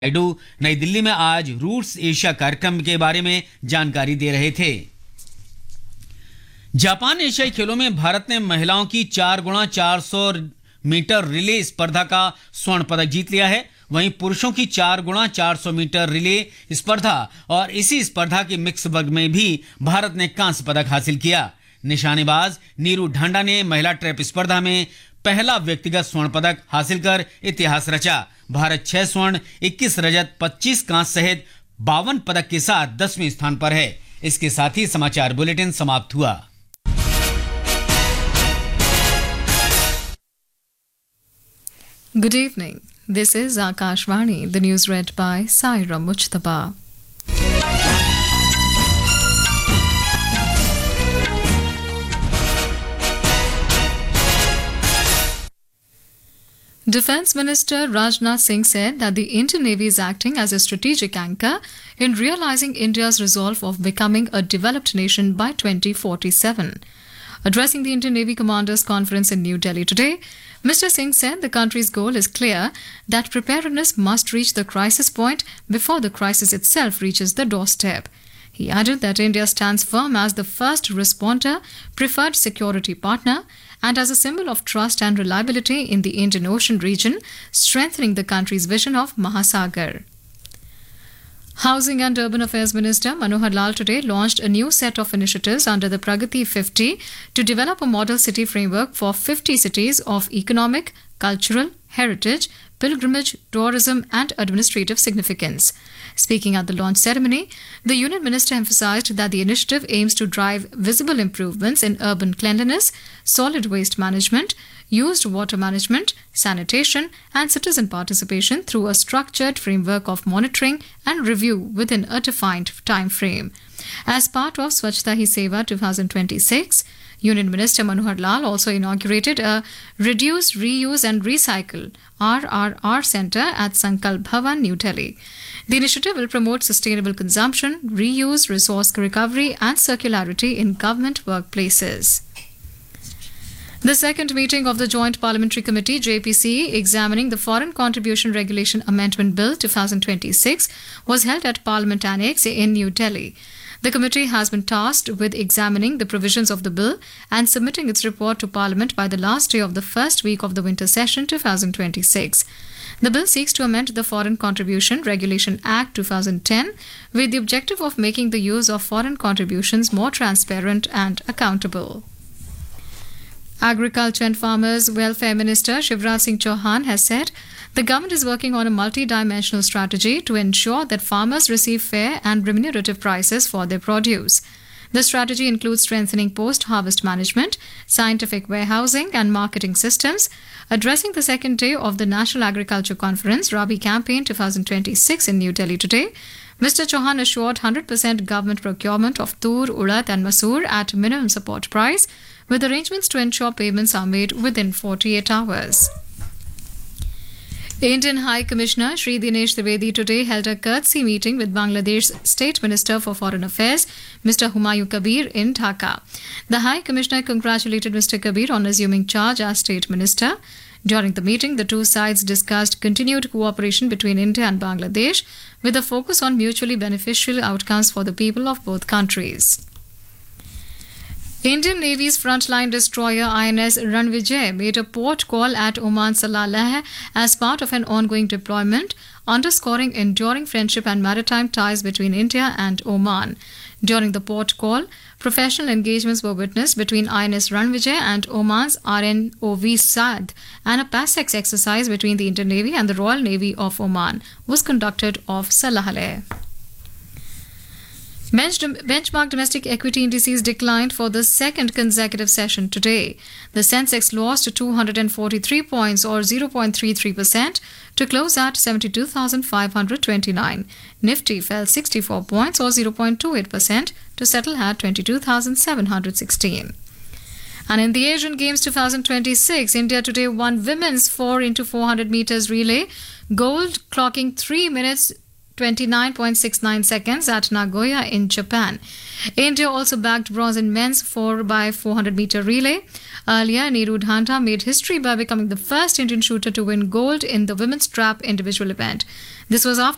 नायडू नई दिल्ली में आज रूट्स एशिया कार्यक्रम के बारे में जानकारी दे रहे थे। जापान एशियाई खेलों में भारत ने महिलाओं की 4x400 मीटर रिले स्पर्धा का स्वर्ण पदक जीत लिया है। वहीं पुरुषों की 4x400 मीटर रिले स्पर्धा और इसी स्पर्धा के मिक्स वर्ग में भी भारत ने कांस्य पदक हासिल किया। निशानेबाज नीरू ढांडा ने महिला ट्रैप स्पर्धा में पहला व्यक्तिगत स्वर्ण पदक हासिल कर इतिहास रचा। भारत 6 स्वर्ण, 21 रजत, 25 कांस्य सहित 52 पदक के साथ 10वें स्थान पर है। इसके साथ ही समाचार बुलेटिन समाप्त हुआ। Good evening. This is Akashvani. The news read by Saira Mujtaba. Defence Minister Rajnath Singh said that the Indian Navy is acting as a strategic anchor in realising India's resolve of becoming a developed nation by 2047. Addressing the Indian Navy Commanders Conference in New Delhi today, Mr. Singh said the country's goal is clear, that preparedness must reach the crisis point before the crisis itself reaches the doorstep. He added that India stands firm as the first responder, preferred security partner, and as a symbol of trust and reliability in the Indian Ocean region, strengthening the country's vision of Mahasagar. Housing and Urban Affairs Minister Manohar Lal today launched a new set of initiatives under the Pragati 50 to develop a model city framework for 50 cities of economic, cultural, heritage, pilgrimage, tourism and administrative significance. Speaking at the launch ceremony, the Union Minister emphasized that the initiative aims to drive visible improvements in urban cleanliness, solid waste management, used water management, sanitation and citizen participation through a structured framework of monitoring and review within a defined time frame. As part of Swachhta Hi Seva 2026, Union Minister Manohar Lal also inaugurated a Reduce, Reuse and Recycle RRR Centre at Sankalp Bhavan, New Delhi. The initiative will promote sustainable consumption, reuse, resource recovery and circularity in government workplaces. The second meeting of the Joint Parliamentary Committee JPC examining the Foreign Contribution Regulation Amendment Bill 2026 was held at Parliament Annex in New Delhi. The committee has been tasked with examining the provisions of the bill and submitting its report to Parliament by the last day of the first week of the winter session 2026. The bill seeks to amend the Foreign Contribution Regulation Act 2010 with the objective of making the use of foreign contributions more transparent and accountable. Agriculture and Farmers Welfare Minister Shivraj Singh Chauhan has said the government is working on a multi-dimensional strategy to ensure that farmers receive fair and remunerative prices for their produce. The strategy includes strengthening post-harvest management, scientific warehousing and marketing systems. Addressing the second day of the National Agriculture Conference Rabi Campaign 2026 in New Delhi today, Mr. Chauhan assured 100% government procurement of tur, urad and masoor at minimum support price, with arrangements to ensure payments are made within 48 hours. Indian High Commissioner Shri Dinesh Trivedi today held a courtesy meeting with Bangladesh's State Minister for Foreign Affairs, Mr. Humayun Kabir, in Dhaka. The High Commissioner congratulated Mr. Kabir on assuming charge as State Minister. During the meeting, the two sides discussed continued cooperation between India and Bangladesh with a focus on mutually beneficial outcomes for the people of both countries. Indian Navy's frontline destroyer INS Ranvijay made a port call at Oman Salalah as part of an ongoing deployment, underscoring enduring friendship and maritime ties between India and Oman. During the port call, professional engagements were witnessed between INS Ranvijay and Oman's RNOV Saad, and a PASEX exercise between the Indian Navy and the Royal Navy of Oman was conducted off Salalah. Benchmark domestic equity indices declined for the second consecutive session today. The Sensex lost 243 points or 0.33% to close at 72,529. Nifty fell 64 points or 0.28% to settle at 22,716. And in the Asian Games 2026, India today won women's 4x400 meters relay gold, clocking 3 minutes 29.69 seconds at Nagoya in Japan. India also bagged bronze in men's 4x400 meter relay. Earlier, Neeru Dhanda made history by becoming the first Indian shooter to win gold in the women's trap individual event. This was after